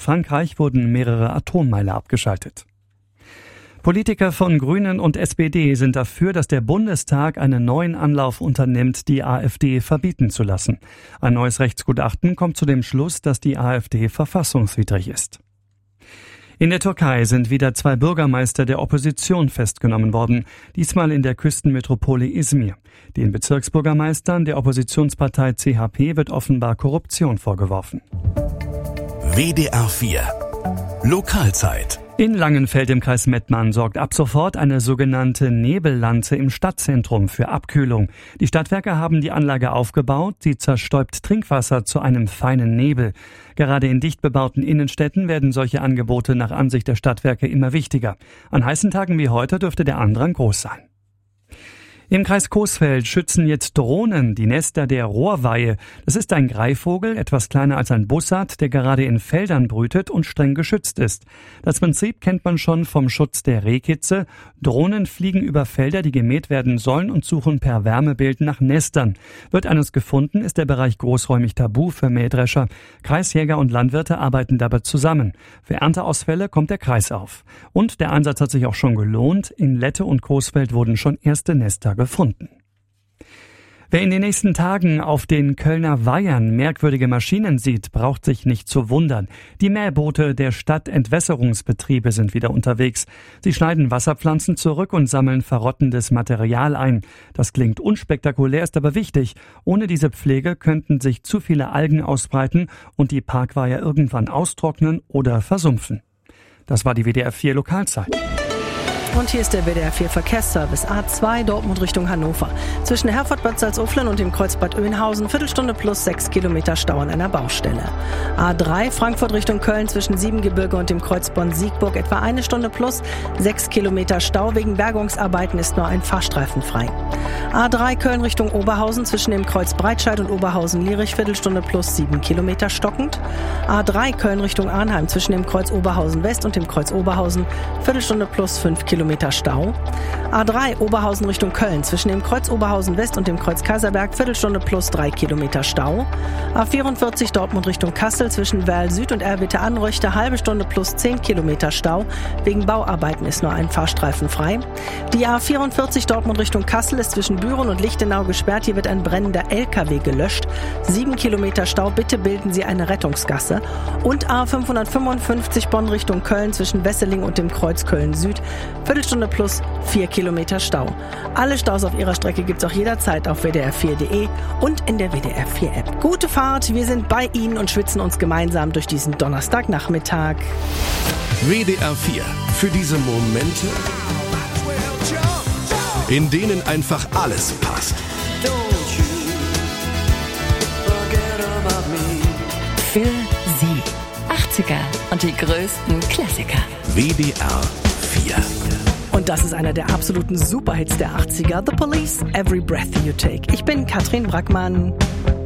Frankreich wurden mehrere Atommeiler abgeschaltet. Politiker von Grünen und SPD sind dafür, dass der Bundestag einen neuen Anlauf unternimmt, die AfD verbieten zu lassen. Ein neues Rechtsgutachten kommt zu dem Schluss, dass die AfD verfassungswidrig ist. In der Türkei sind wieder 2 Bürgermeister der Opposition festgenommen worden, diesmal in der Küstenmetropole Izmir. Den Bezirksbürgermeistern der Oppositionspartei CHP wird offenbar Korruption vorgeworfen. WDR 4 Lokalzeit. In Langenfeld im Kreis Mettmann sorgt ab sofort eine sogenannte Nebellanze im Stadtzentrum für Abkühlung. Die Stadtwerke haben die Anlage aufgebaut. Sie zerstäubt Trinkwasser zu einem feinen Nebel. Gerade in dicht bebauten Innenstädten werden solche Angebote nach Ansicht der Stadtwerke immer wichtiger. An heißen Tagen wie heute dürfte der Andrang groß sein. Im Kreis Coesfeld schützen jetzt Drohnen die Nester der Rohrweihe. Das ist ein Greifvogel, etwas kleiner als ein Bussard, der gerade in Feldern brütet und streng geschützt ist. Das Prinzip kennt man schon vom Schutz der Rehkitze. Drohnen fliegen über Felder, die gemäht werden sollen, und suchen per Wärmebild nach Nestern. Wird eines gefunden, ist der Bereich großräumig tabu für Mähdrescher. Kreisjäger und Landwirte arbeiten dabei zusammen. Für Ernteausfälle kommt der Kreis auf. Und der Einsatz hat sich auch schon gelohnt. In Lette und Coesfeld wurden schon erste Nester gefunden. Wer in den nächsten Tagen auf den Kölner Weihern merkwürdige Maschinen sieht, braucht sich nicht zu wundern. Die Mähboote der Stadtentwässerungsbetriebe sind wieder unterwegs. Sie schneiden Wasserpflanzen zurück und sammeln verrottendes Material ein. Das klingt unspektakulär, ist aber wichtig. Ohne diese Pflege könnten sich zu viele Algen ausbreiten und die Parkweiher irgendwann austrocknen oder versumpfen. Das war die WDR 4 Lokalzeit. Und hier ist der WDR 4 Verkehrsservice. A2 Dortmund Richtung Hannover. Zwischen Herford-Bad Salzuflen und dem Kreuzbad Oeynhausen Viertelstunde plus 6 Kilometer Stau an einer Baustelle. A3 Frankfurt Richtung Köln zwischen Siebengebirge und dem Kreuz Bonn-Siegburg etwa 1 Stunde plus 6 Kilometer Stau. Wegen Bergungsarbeiten ist nur ein Fahrstreifen frei. A3 Köln Richtung Oberhausen zwischen dem Kreuz Breitscheid und Oberhausen-Lierich Viertelstunde plus 7 Kilometer stockend. A3 Köln Richtung Arnheim zwischen dem Kreuz Oberhausen West und dem Kreuz Oberhausen Viertelstunde plus 5 Kilometer Stau. A3 Oberhausen Richtung Köln zwischen dem Kreuz Oberhausen West und dem Kreuz Kaiserberg Viertelstunde plus 3 Kilometer Stau. A44 Dortmund Richtung Kassel zwischen Werl Süd und Erwitte Anröchte halbe Stunde plus 10 Kilometer Stau. Wegen Bauarbeiten ist nur ein Fahrstreifen frei. Die A44 Dortmund Richtung Kassel ist zwischen Büren und Lichtenau gesperrt. Hier wird ein brennender LKW gelöscht. 7 Kilometer Stau, bitte bilden Sie eine Rettungsgasse. Und A555 Bonn Richtung Köln zwischen Wesseling und dem Kreuz Köln Süd Viertelstunde plus 4 Kilometer Stau. Alle Staus auf Ihrer Strecke gibt's auch jederzeit auf wdr4.de und in der WDR 4 App. Gute Fahrt, wir sind bei Ihnen und schwitzen uns gemeinsam durch diesen Donnerstagnachmittag. WDR 4 für diese Momente, in denen einfach alles passt. Für Sie 80er und die größten Klassiker. WDR 4. Und das ist einer der absoluten Superhits der 80er. The Police, Every Breath You Take. Ich bin Katrin Brackmann.